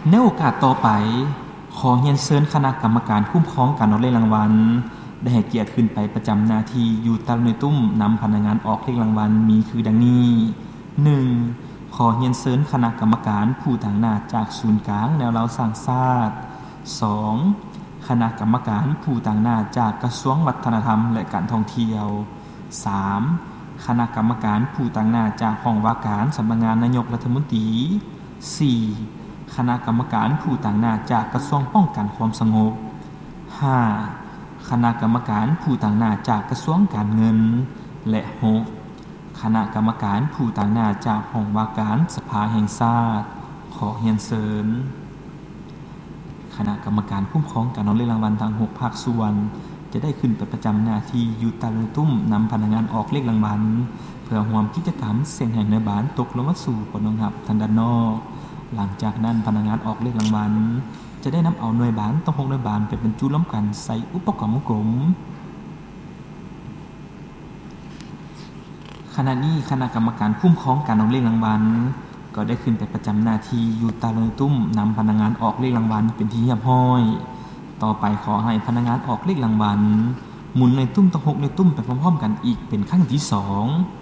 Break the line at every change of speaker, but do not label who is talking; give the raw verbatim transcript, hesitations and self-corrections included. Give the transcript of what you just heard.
ในโอกาสต่อไปขอเรียนเชิญคณะกรรมการคุ้มครองการออกเลขรางวัลได้ให้เกียรติขึ้นไปประจำหน้าที่อยู่ตามหน่วยตุ้มนำพนักงานออกเลขรางวัลมีคือดังนี้ หนึ่ง ขอเรียนเชิญคณะกรรมการผู้ต่างหน้าจากศูนย์กลางแนวเราสร้างชาติ สอง คณะกรรมการผู้ต่างหน้าจากกระทรวงวัฒนธรรมและการท่องเที่ยว สาม คณะกรรมการผู้ต่างหน้าจากห้องว่าการสำนักงานนายกรัฐมนตรี สี่ คณะกรรมการผู้ต่างหน้าจากกระทรวงป้องกันความสงบ ห้า คณะกรรมการผู้ต่างหน้าจากกระทรวงการเงิน และ หก คณะกรรมการผู้ต่างหน้าจากห้องว่าการสภาแห่งชาติขอเรียนเชิญคณะกรรมการคุ้มครองการออกเลขรางวัลทั้งหกภาคส่วนจะได้ขึ้นไปประจำหน้าที่อยู่ตามหน่วยตุ้มนำพนักงานออกเลขรางวัลเพื่อร่วมกิจกรรมเสี่ยงแห่งหน่วยบานตกลงมาสู่ผลรางวัลทางด้านนอกหลังจากนั้นพนักงานออกเลขรางวัลจะได้นำเอาหน่วยบานต้องหกหน่วยบานไปบรรจุร่วมกันใส่อุปกรณ์วงกลมขณะนี้คณะกรรมการคุ้มครองการออกเลขรางวัลก็ได้ขึ้นไปประจำหน้าที่อยู่ตามหน่วยตุ้มนำพนักงานออกเลขรางวัลเป็นที่เรียบร้อยต่อไปขอให้พนักงานออกเลขรางวัลหมุนในตุ้มต้องหกในตุ้มไปพร้อมๆกันอีกเป็นครั้งที่สอง